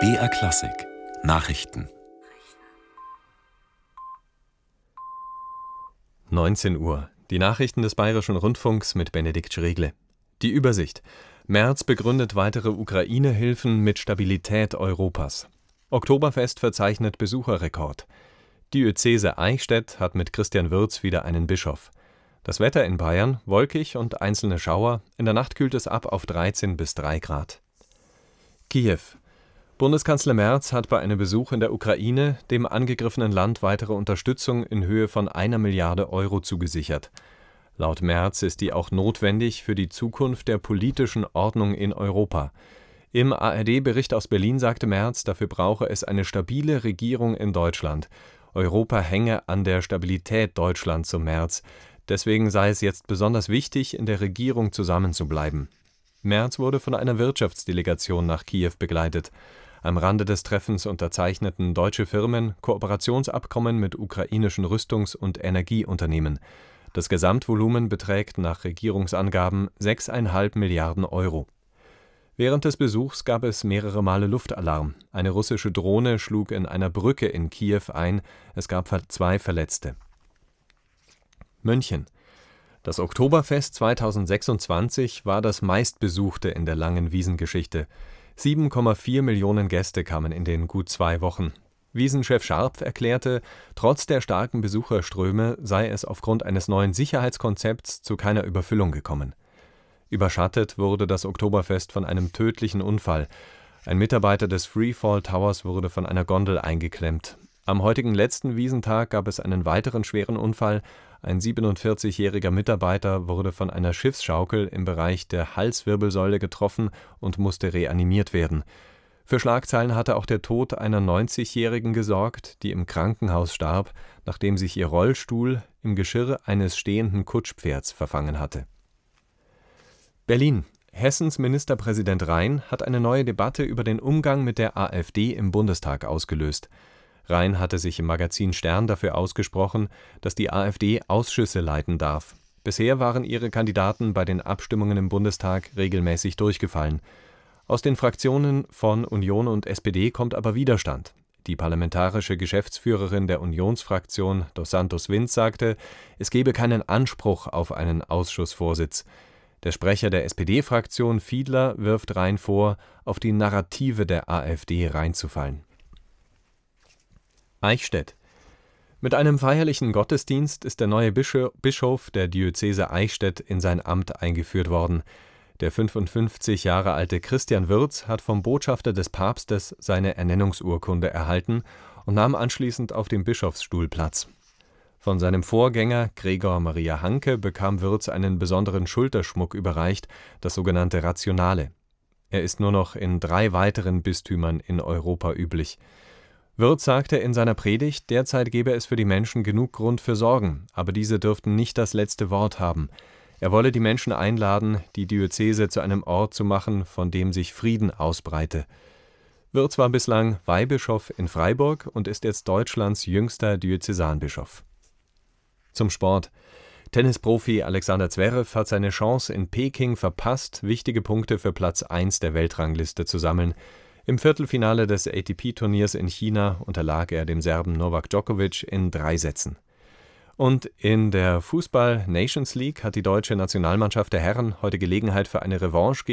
BR Klassik Nachrichten 19 Uhr. Die Nachrichten des Bayerischen Rundfunks mit Benedikt Schregle. Die Übersicht. Merz begründet weitere Ukraine-Hilfen mit Stabilität Europas. Oktoberfest verzeichnet Besucherrekord. Diözese Eichstätt hat mit Christian Wirz wieder einen Bischof. Das Wetter in Bayern wolkig und einzelne Schauer. In der Nacht kühlt es ab auf 13 bis 3 Grad. Kiew. Bundeskanzler Merz hat bei einem Besuch in der Ukraine dem angegriffenen Land weitere Unterstützung in Höhe von 1 Milliarde Euro zugesichert. Laut Merz ist die auch notwendig für die Zukunft der politischen Ordnung in Europa. Im ARD-Bericht aus Berlin sagte Merz, dafür brauche es eine stabile Regierung in Deutschland. Europa hänge an der Stabilität Deutschlands, so Merz. Deswegen sei es jetzt besonders wichtig, in der Regierung zusammenzubleiben. Merz wurde von einer Wirtschaftsdelegation nach Kiew begleitet. Am Rande des Treffens unterzeichneten deutsche Firmen Kooperationsabkommen mit ukrainischen Rüstungs- und Energieunternehmen. Das Gesamtvolumen beträgt nach Regierungsangaben 6,5 Milliarden Euro. Während des Besuchs gab es mehrere Male Luftalarm. Eine russische Drohne schlug in einer Brücke in Kiew ein. Es gab 2 Verletzte. München. Das Oktoberfest 2026 war das meistbesuchte in der langen Wiesengeschichte. 7,4 Millionen Gäste kamen in den gut 2 Wochen. Wiesenchef Scharpf erklärte, trotz der starken Besucherströme sei es aufgrund eines neuen Sicherheitskonzepts zu keiner Überfüllung gekommen. Überschattet wurde das Oktoberfest von einem tödlichen Unfall. Ein Mitarbeiter des Freefall Towers wurde von einer Gondel eingeklemmt. Am heutigen letzten Wiesentag gab es einen weiteren schweren Unfall. Ein 47-jähriger Mitarbeiter wurde von einer Schiffsschaukel im Bereich der Halswirbelsäule getroffen und musste reanimiert werden. Für Schlagzeilen hatte auch der Tod einer 90-Jährigen gesorgt, die im Krankenhaus starb, nachdem sich ihr Rollstuhl im Geschirr eines stehenden Kutschpferds verfangen hatte. Berlin. Hessens Ministerpräsident Rhein hat eine neue Debatte über den Umgang mit der AfD im Bundestag ausgelöst. Rhein hatte sich im Magazin Stern dafür ausgesprochen, dass die AfD Ausschüsse leiten darf. Bisher waren ihre Kandidaten bei den Abstimmungen im Bundestag regelmäßig durchgefallen. Aus den Fraktionen von Union und SPD kommt aber Widerstand. Die parlamentarische Geschäftsführerin der Unionsfraktion, Dos Santos Vinz, sagte, es gebe keinen Anspruch auf einen Ausschussvorsitz. Der Sprecher der SPD-Fraktion, Fiedler, wirft Rhein vor, auf die Narrative der AfD reinzufallen. Eichstätt. Mit einem feierlichen Gottesdienst ist der neue Bischof der Diözese Eichstätt in sein Amt eingeführt worden. Der 55 Jahre alte Christian Wirz hat vom Botschafter des Papstes seine Ernennungsurkunde erhalten und nahm anschließend auf dem Bischofsstuhl Platz. Von seinem Vorgänger Gregor Maria Hanke bekam Wirz einen besonderen Schulterschmuck überreicht, das sogenannte Rationale. Er ist nur noch in 3 weiteren Bistümern in Europa üblich. Wirz sagte in seiner Predigt, derzeit gebe es für die Menschen genug Grund für Sorgen, aber diese dürften nicht das letzte Wort haben. Er wolle die Menschen einladen, die Diözese zu einem Ort zu machen, von dem sich Frieden ausbreite. Wirz war bislang Weihbischof in Freiburg und ist jetzt Deutschlands jüngster Diözesanbischof. Zum Sport. Tennisprofi Alexander Zverev hat seine Chance in Peking verpasst, wichtige Punkte für Platz 1 der Weltrangliste zu sammeln. Im Viertelfinale des ATP-Turniers in China unterlag er dem Serben Novak Djokovic in 3 Sätzen. Und in der Fußball-Nations League hat die deutsche Nationalmannschaft der Herren heute Gelegenheit für eine Revanche